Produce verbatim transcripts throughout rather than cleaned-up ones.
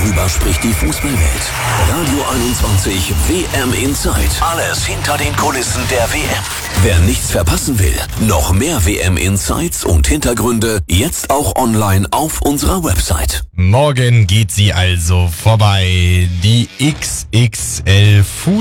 Darüber spricht die Fußballwelt. Radio einundzwanzig W M Inside. Alles hinter den Kulissen der W M. Wer nichts verpassen will, noch mehr W M Insights und Hintergründe jetzt auch online auf unserer Website. Morgen geht sie also vorbei. Die X X L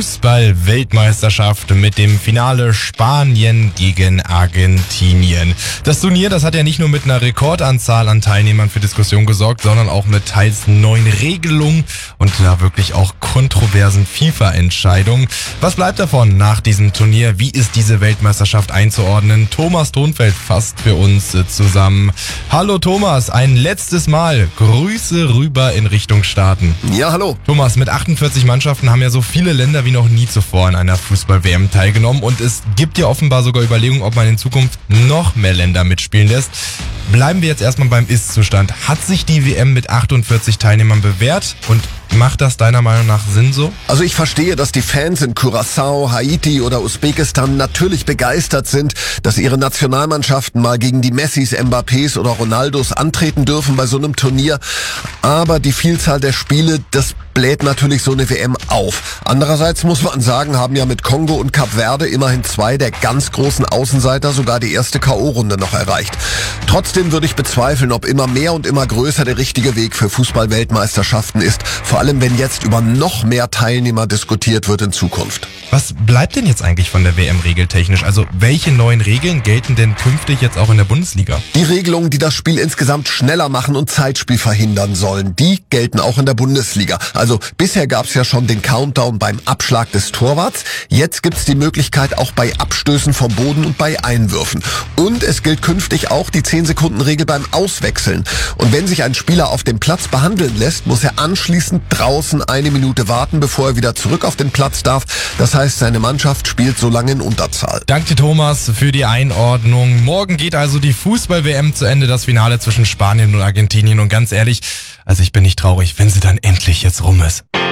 Fußball-Weltmeisterschaft mit dem Finale Spanien gegen Argentinien. Das Turnier, das hat ja nicht nur mit einer Rekordanzahl an Teilnehmern für Diskussion gesorgt, sondern auch mit teils neuen Regelungen und da wirklich auch kontroversen FIFA-Entscheidungen. Was bleibt davon nach diesem Turnier? Wie ist diese Weltmeisterschaft einzuordnen? Thomas Thonfeld fasst für uns zusammen. Hallo Thomas, ein letztes Mal. Grüße rüber in Richtung Staaten. Ja, hallo. Thomas, mit achtundvierzig Mannschaften haben ja so viele Länder wie noch nie zuvor an einer Fußball-W M teilgenommen und es gibt ja offenbar sogar Überlegungen, ob man in Zukunft noch mehr Länder mitspielen lässt. Bleiben wir jetzt erstmal beim Ist-Zustand. Hat sich die W M mit achtundvierzig Teilnehmern bewährt und macht das deiner Meinung nach Sinn so? Also ich verstehe, dass die Fans in Curaçao, Haiti oder Usbekistan natürlich begeistert sind, dass ihre Nationalmannschaften mal gegen die Messis, Mbappés oder Ronaldos antreten dürfen bei so einem Turnier. Aber die Vielzahl der Spiele, das bläht natürlich so eine W M auf. Andererseits muss man sagen, haben ja mit Kongo und Kap Verde immerhin zwei der ganz großen Außenseiter sogar die erste K O-Runde noch erreicht. Trotzdem würde ich bezweifeln, ob immer mehr und immer größer der richtige Weg für Fußball-Weltmeisterschaften ist. Vor allem, wenn jetzt über noch mehr Teilnehmer diskutiert wird in Zukunft. Was bleibt denn jetzt eigentlich von der W M regeltechnisch? Also welche neuen Regeln gelten denn künftig jetzt auch in der Bundesliga? Die Regelungen, die das Spiel insgesamt schneller machen und Zeitspiel verhindern sollen, die gelten auch in der Bundesliga. Also bisher gab es ja schon den Countdown beim Abschlag des Torwarts. Jetzt gibt es die Möglichkeit auch bei Abstößen vom Boden und bei Einwürfen. Und es gilt künftig auch die zehn Sekunden Regel beim Auswechseln. Und wenn sich ein Spieler auf dem Platz behandeln lässt, muss er anschließend draußen eine Minute warten, bevor er wieder zurück auf den Platz darf. Das heißt, seine Mannschaft spielt so lange in Unterzahl. Danke Thomas für die Einordnung. Morgen geht also die Fußball-W M zu Ende, das Finale zwischen Spanien und Argentinien. Und ganz ehrlich, also ich bin nicht traurig, wenn sie dann endlich jetzt rum ist.